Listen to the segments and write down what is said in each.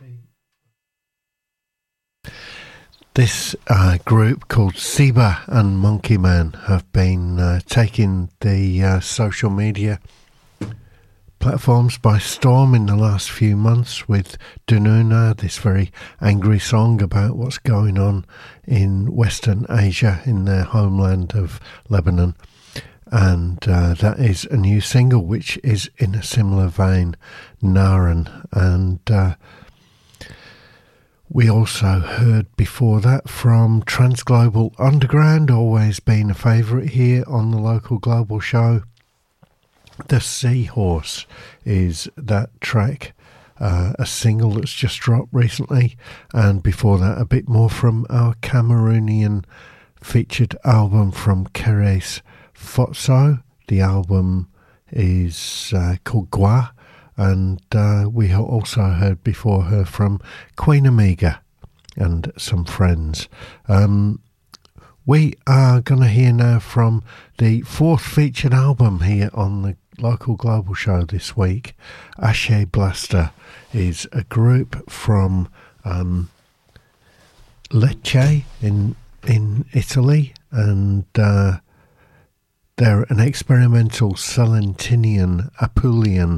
This group called Seba and Monkey Man have been taking the social media platforms by storm in the last few months with Dununa, this very angry song about what's going on in Western Asia in their homeland of Lebanon. And that is a new single which is in a similar vein, Naran. And we also heard before that from Transglobal Underground, always been a favourite here on the Local Global Show. The Seahorse is that track, a single that's just dropped recently, and before that a bit more from our Cameroonian featured album from Keres Fotso. The album is called Gua, and we also heard before her from Queen Amiga and some friends. We are going to hear now from the fourth featured album here on the Local Global Show this week. Ashe Blaster is a group from Lecce in Italy, and they're an experimental Salentinian Apulian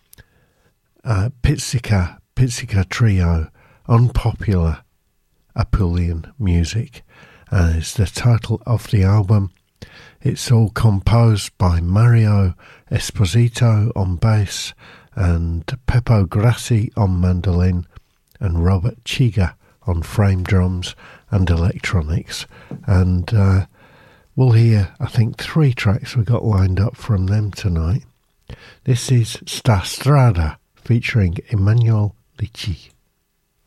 pizzica trio, unpopular Apulian music, is the title of the album. It's all composed by Mario Esposito on bass and Peppo Grassi on mandolin and Robert Chiga on frame drums and electronics. And we'll hear, I think, 3 tracks we got lined up from them tonight. This is Sta Strada featuring Emanuel Licci.